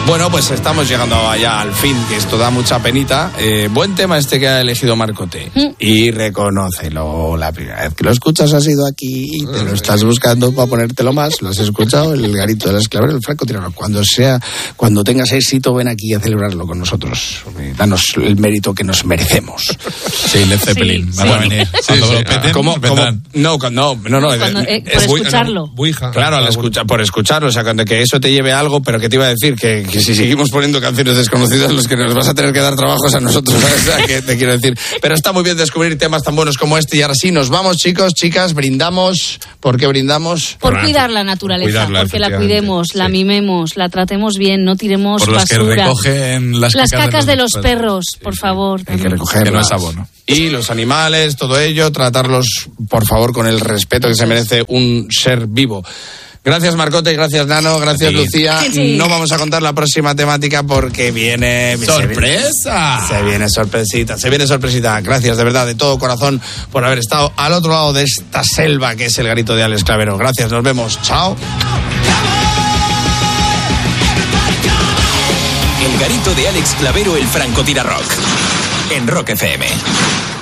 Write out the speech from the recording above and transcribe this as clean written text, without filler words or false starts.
Bueno, pues estamos llegando allá al fin, que esto da mucha penita. Buen tema este que ha elegido Marcote. Y reconócelo, la primera vez que lo escuchas has ido aquí y te lo estás buscando para ponértelo más. Lo has escuchado, el garito del esclavero, el francotirador. Cuando tengas éxito, ven aquí a celebrarlo con nosotros. Danos el mérito que nos merecemos. Sí, Led Zeppelin. Van a venir. Cuando lo peten, vendrán. No. Por escucharlo. Claro, por escucharlo. O sea, que eso te lleve a algo, pero que te iba a decir que si seguimos poniendo canciones desconocidas, los que nos vas a tener que dar trabajos a nosotros, ¿sabes? O sea, que te quiero decir. Pero está muy bien descubrir temas tan buenos como este. Y ahora sí, nos vamos, chicos, chicas, brindamos. ¿Por qué brindamos? Por cuidar la naturaleza, porque la cuidemos, la mimemos, la tratemos bien, no tiremos por los basura. Que recogen las cacas de los perros, por favor. Hay que recogerlas. Que no es abono. Y los animales, todo ello, tratarlos, por favor, con el respeto que se merece un ser vivo. Gracias, Marcote, gracias, Nano, gracias, Lucía. Sí. No vamos a contar la próxima temática porque viene... ¡Sorpresa! Se viene sorpresita. Gracias, de verdad, de todo corazón, por haber estado al otro lado de esta selva que es el garito de Alex Clavero. Gracias, nos vemos. Chao. El garito de Alex Clavero, el francotirador. En Rock FM.